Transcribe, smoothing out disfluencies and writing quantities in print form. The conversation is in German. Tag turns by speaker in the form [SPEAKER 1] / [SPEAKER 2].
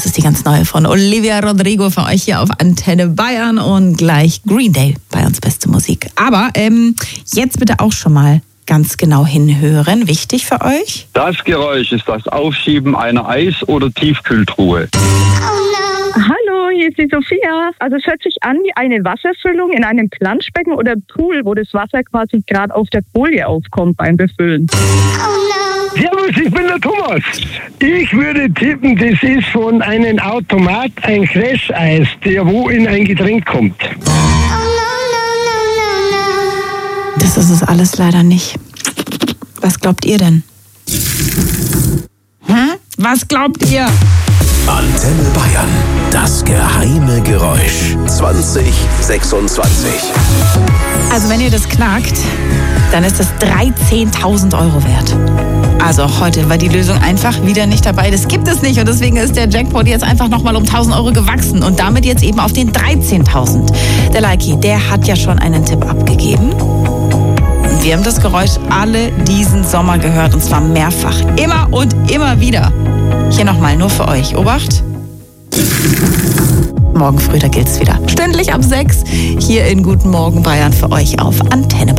[SPEAKER 1] Das ist die ganz neue von Olivia Rodrigo für euch hier auf Antenne Bayern und gleich Green Day, Bayerns beste Musik. Aber jetzt bitte auch schon mal ganz genau hinhören. Wichtig für euch?
[SPEAKER 2] Das Geräusch ist das Aufschieben einer Eis- oder Tiefkühltruhe.
[SPEAKER 3] Hallo, hier ist die Sophia. Also es hört sich an wie eine Wasserfüllung in einem Planschbecken oder Pool, wo das Wasser quasi gerade auf der Folie aufkommt beim Befüllen.
[SPEAKER 4] Servus, ich bin der Thomas. Ich würde tippen, das ist von einem Automat ein Crash-Eis, der wo in ein Getränk kommt.
[SPEAKER 1] Das ist es alles leider nicht. Was glaubt ihr denn? Was glaubt ihr?
[SPEAKER 5] Antenne Bayern. Das geheime Geräusch. 2026.
[SPEAKER 1] Also wenn ihr das knackt, dann ist das 13.000 Euro wert. Also heute war die Lösung einfach wieder nicht dabei. Das gibt es nicht und deswegen ist der Jackpot jetzt einfach nochmal um 1.000 Euro gewachsen und damit jetzt eben auf den 13.000. Der Leiki, der hat ja schon einen Tipp abgegeben. Und wir haben das Geräusch alle diesen Sommer gehört und zwar mehrfach. Immer und immer wieder. Hier nochmal, nur für euch. Obacht. Morgen früh, da gilt's wieder. Stündlich ab 6 hier in Guten Morgen Bayern für euch auf Antenne.